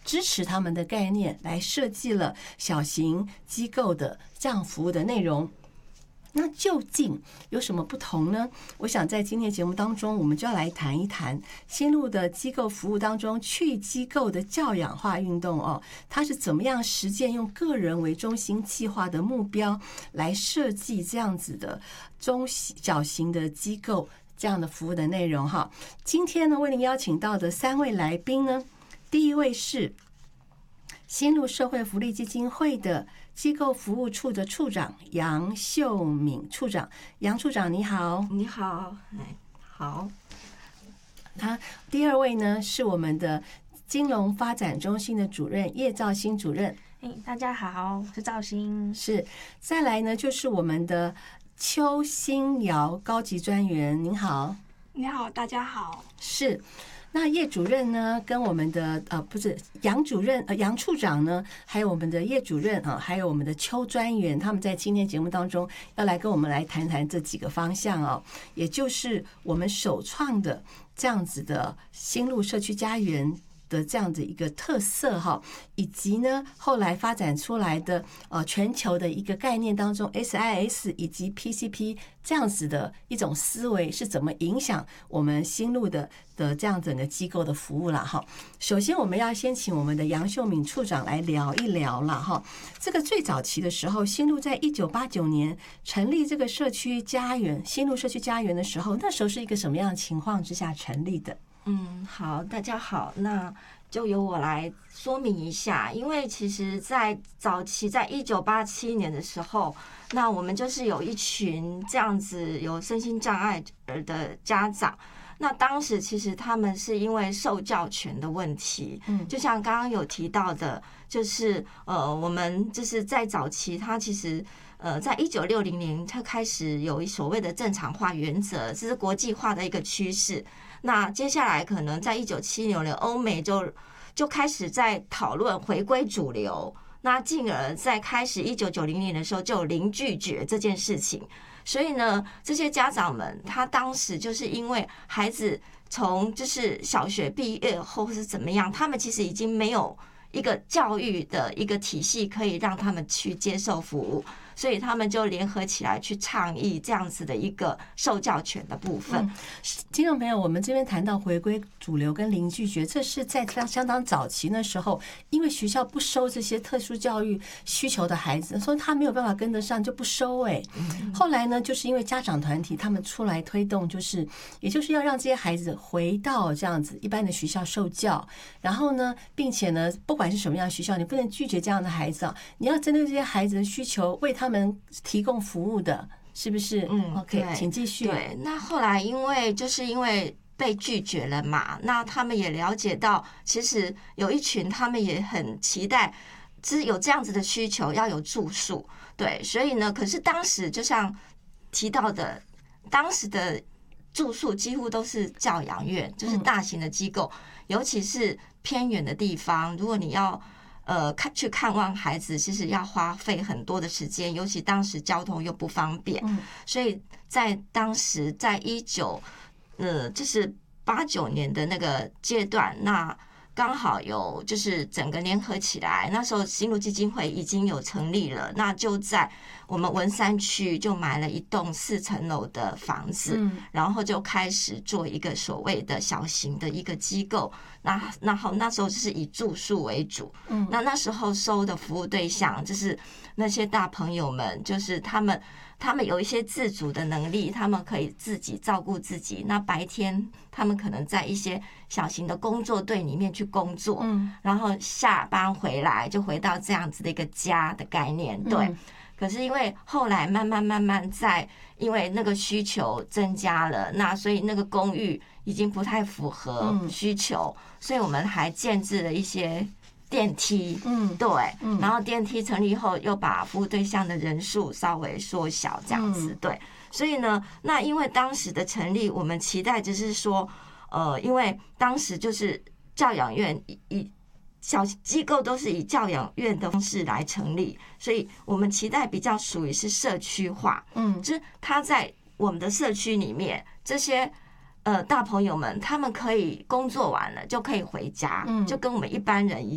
支持他们的概念，来设计了小型机构的这样服务的内容。那究竟有什么不同呢？我想在今天节目当中，我们就要来谈一谈新路的机构服务当中去机构的教养化运动哦，它是怎么样实践用个人为中心计划的目标来设计这样子的中小型的机构这样的服务的内容哈。今天呢，为您邀请到的3位来宾呢，第一位是新路社会福利基金会的机构服务处的处长杨秀敏处长。杨处长你好。 你好。好。 第二位呢是我们的金融发展中心的主任叶兆新主任。 大家好，我是兆新。 是。再来呢就是我们的邱新瑶高级专员。您好。 你好，大家好。 是。那叶主任呢，跟我们的不是杨主任杨处长呢，还有我们的叶主任还有我们的邱专员，他们在今天节目当中要来跟我们来谈谈这几个方向哦，也就是我们首创的这样子的新路社区家园的这样的一个特色哈，以及呢后来发展出来的全球的一个概念当中 SIS 以及 PCP 这样子的一种思维是怎么影响我们新路的这样整个机构的服务啦哈。首先我们要先请我们的杨秀敏处长来聊一聊啦哈。这个最早期的时候，新路在1989年成立这个社区家园新路社区家园的时候，那时候是一个什么样的情况之下成立的？ 好，大家好，那就由我来说明一下。因为其实在早期，在1987年的时候，那我们就是有一群这样子有身心障碍的家长。那当时其实他们是因为受教权的问题，就像刚刚有提到的，就是我们就是在早期，他其实在1960年，他开始有所谓的正常化原则，这是国际化的一个趋势。那接下来可能在1976年，欧美就开始在讨论回归主流，那进而在开始1990年的时候就有零拒绝这件事情。所以呢，这些家长们他当时就是因为孩子从就是小学毕业后是怎么样，他们其实已经没有一个教育的一个体系可以让他们去接受服务，所以他们就联合起来去倡议这样子的一个受教权的部分。 听众朋友，我们这边谈到回归主流跟零拒绝，这是在相当早期的时候，因为学校不收这些特殊教育需求的孩子，所以他没有办法跟得上就不收。后来呢，就是因为家长团体他们出来推动，也就是要让这些孩子回到这样子一般的学校受教，然后呢，并且呢，不管是什么样的学校，你不能拒绝这样的孩子你要针对这些孩子的需求，为他们提供服务的，是不是？OK， 请继续。 对，那后来因为被拒绝了嘛，那他们也了解到，其实有一群他们也很期待，有这样子的需求，要有住宿。对，所以呢，可是当时就像提到的，当时的住宿几乎都是教养院，就是大型的机构，尤其是偏远的地方，如果你要去看望孩子，其实要花费很多的时间，尤其当时交通又不方便，所以在当时在就是89年的那个阶段，那刚好有就是整个联合起来，那时候新路基金会已经有成立了，那就在我们文山区就买了一栋4层楼的房子，然后就开始做一个所谓的小型的一个机构。那时候就是以住宿为主，那时候收的服务对象就是那些大朋友们，就是他们有一些自主的能力，他们可以自己照顾自己。那白天他们可能在一些小型的工作队里面去工作，然后下班回来就回到这样子的一个家的概念，对。可是因为后来慢慢因为那个需求增加了，那所以那个公寓已经不太符合需求，所以我们还建置了一些电梯，对，然后电梯成立后又把服务对象的人数稍微缩小，这样子，对。所以呢，那因为当时的成立，我们期待就是说，因为当时就是教养院小机构都是以教养院的方式来成立，所以我们期待比较属于是社区化，就是他在我们的社区里面，这些大朋友们他们可以工作完了就可以回家，就跟我们一般人一样。